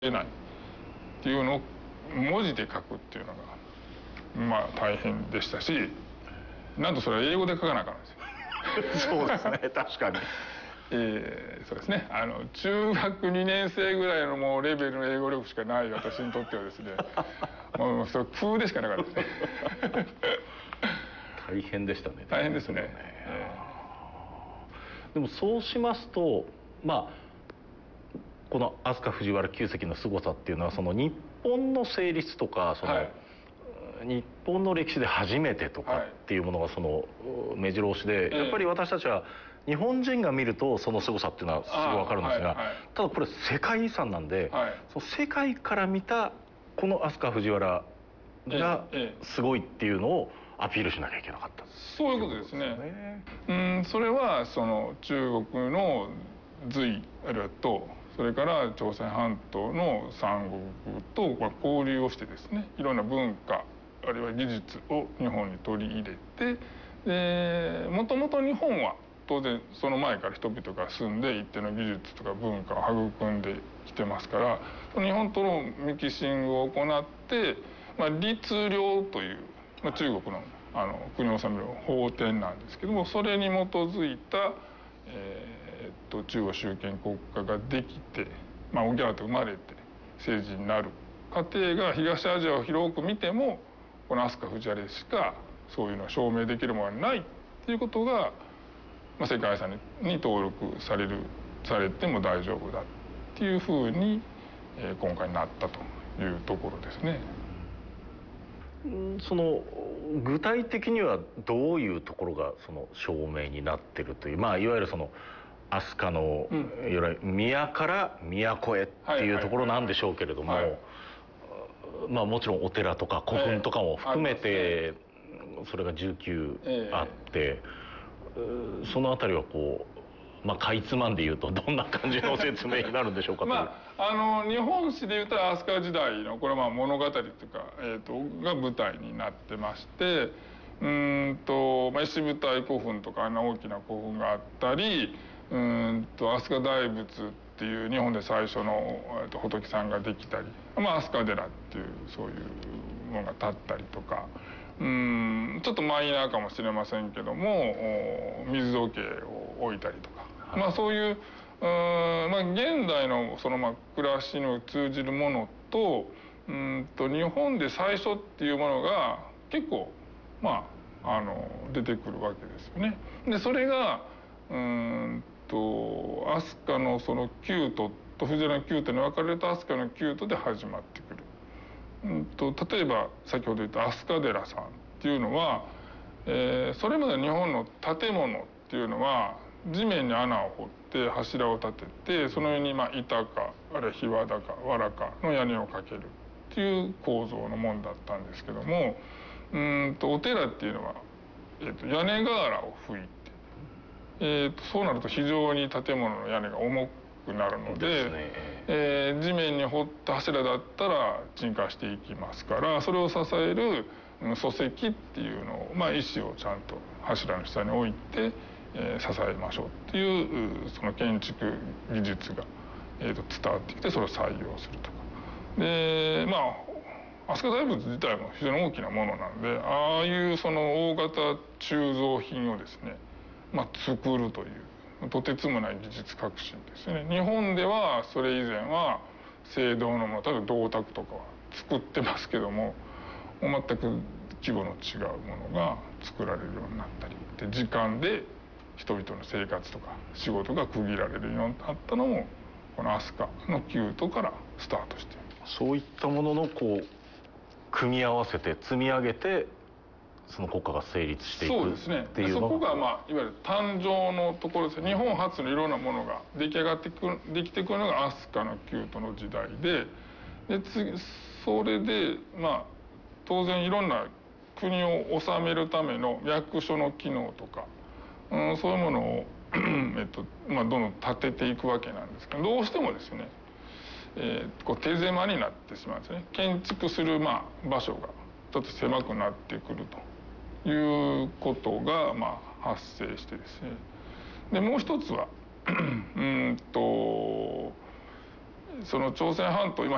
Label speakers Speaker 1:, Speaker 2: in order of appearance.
Speaker 1: ないっていうのを文字で書くっていうのが大変でしたし、なんとそれは英語で書かなあかんんですよ。
Speaker 2: そうですね、確かに。
Speaker 1: そうですね、中学2年生ぐらいのもうレベルの英語力しかない私にとってはですねもうそれプーでしかなかったですね。
Speaker 2: 大変でしたね。
Speaker 1: 大変ですね。
Speaker 2: でもそうしますと、この飛鳥藤原旧跡の凄さっていうのは、その日本の成立とか、日本の歴史で初めてとかっていうものがその目白押しで、やっぱり私たちは日本人が見るとその凄さっていうのはすごい分かるんですが、ただこれ世界遺産なんで、その世界から見たこの飛鳥藤原がすごいっていうのをアピールしなきゃいけなかった。
Speaker 1: そういうことですね。それはその中国の隋あるいは唐、それから朝鮮半島の三国と交流をしてですね、いろんな文化あるいは技術を日本に取り入れて、もともと日本は当然その前から人々が住んで一定の技術とか文化を育んできてますから、日本とのミキシングを行って、律令という、中国の国を治める法典なんですけども、それに基づいた、中央集権国家ができて、オギャーと生まれて政治になる過程が東アジアを広く見てもこの飛鳥藤原しかそういうのを証明できるものはないっていうことが、世界遺産に登録されても大丈夫だっていうふうに、今回なったというところですね。
Speaker 2: その具体的にはどういうところがその証明になってるという、いわゆるその飛鳥のいわゆる宮から都へっていうところなんでしょうけれども、もちろんお寺とか古墳とかも含めてそれが19あって、そのあたりはこうかいつまんで言うとどんな感じの説明になるんでしょうか。
Speaker 1: 日本史で言うと飛鳥時代のこれは物語というか、が舞台になってまして、石舞台古墳とか大きな古墳があったり、飛鳥大仏っていう日本で最初の仏さんができたり、飛鳥寺っていうそういうものが建ったりとか、ちょっとマイナーかもしれませんけども水時計を置いたりとか、そういう現代のその暮らしの通じるものと日本で最初っていうものが結構出てくるわけですよね。でそれが飛鳥のその宮都と藤原の宮都に分かれた飛鳥の宮都で始まってくる。例えば先ほど言った飛鳥寺さんっていうのは、それまで日本の建物っていうのは地面に穴を掘って柱を立てて、その上に板かあるいは檜皮か藁かの屋根をかけるっていう構造のもんだったんですけども、お寺っていうのは、屋根瓦を吹いて、そうなると非常に建物の屋根が重くなるので、地面に掘った柱だったら沈下していきますから、それを支える礎石っていうのを、石をちゃんと柱の下に置いて、支えましょうっていうその建築技術が、伝わってきて、それを採用するとかで、飛鳥大仏自体も非常に大きなものなんで、ああいうその大型鋳造品をですね、作るというとてつもない技術革新ですね。日本ではそれ以前は青銅のもの、例えば銅鐸とかは作ってますけども、全く規模の違うものが作られるようになったりで、時間で人々の生活とか仕事が区切られるようになったのもこの飛鳥の宮都からスタートしている。
Speaker 2: そういったものの組み合わせて積み上げてその国家が成立していくっていうのが、
Speaker 1: そうですね。そこがいわゆる誕生のところです。日本初のいろんなものが出来上がってできてくるのが飛鳥の宮都の時代で、それで当然いろんな国を治めるための役所の機能とか、そういうものをどんどん立てていくわけなんですけど、どうしてもですね、手狭になってしまうんですね。建築する場所がちょっと狭くなってくるということが発生してですね。でもう一つはその朝鮮半島